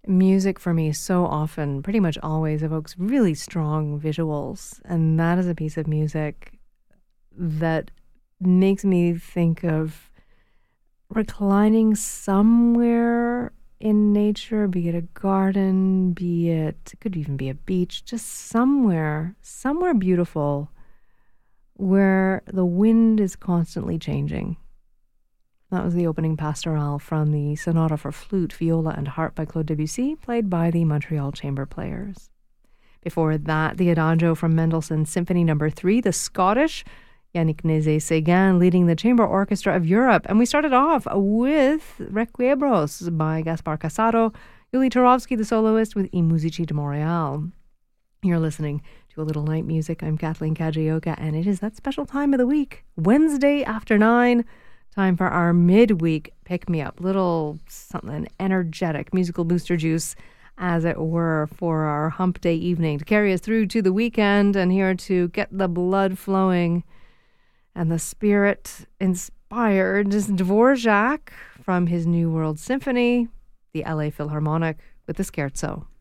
Music for me so often, pretty much always, evokes really strong visuals. And that is a piece of music that makes me think of reclining somewhere in nature, be it a garden, it could even be a beach, just somewhere beautiful where the wind is constantly changing. That was the opening pastorale from the Sonata for Flute, Viola and Harp by Claude Debussy, played by the Montreal Chamber Players. Before that, the Adagio from Mendelssohn's Symphony No. 3, the Scottish Yannick Nézet-Séguin leading the Chamber Orchestra of Europe. And we started off with Requiebros by Gaspar Casado, Yuli Turovsky, the soloist, with I Musici di Montréal. You're listening to A Little Night Music. I'm Kathleen Kajioka, and it is that special time of the week, Wednesday after 9, time for our midweek pick-me-up, little something energetic, musical booster juice, as it were, for our hump day evening to carry us through to the weekend, and here to get the blood flowing and the spirit inspired is Dvorak from his New World Symphony, the LA Philharmonic, with the Scherzo.